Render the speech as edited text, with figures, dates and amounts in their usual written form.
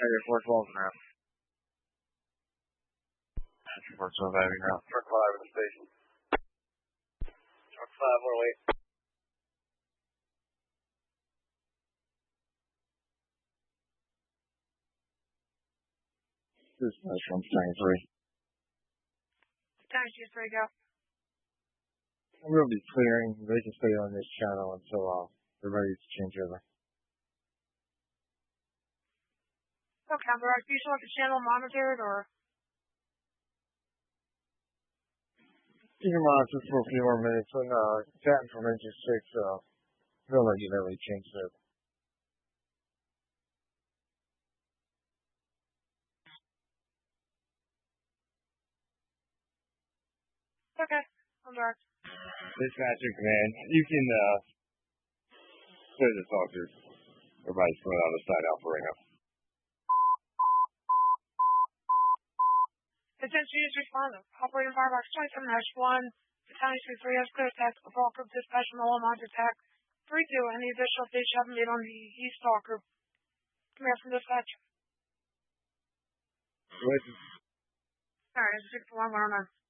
Tiger 412 now. Truck 5 now. Truck 5 at the station. Truck 5, we're waiting. This is from Tank 3. Tank 3, go. We'll be clearing. They can stay on this channel until they're ready to change over. Okay, I'm right. Do you still want the channel monitored, or? You can monitor for a few more minutes. When chatting from engine 6, they'll let you know they changed it. Okay, I'm back. Dispatcher command, you can clear the talkers. Everybody's coming out of the side out for right now. Attention user responder. Operator Firebox 27-1. Battalion 3 has clear attack of all group dispatch from the Omaha attack. 3-2. Any additional updates you haven't made on the East Star group? Come here from dispatch. Wait. Alright, 6-1, 109.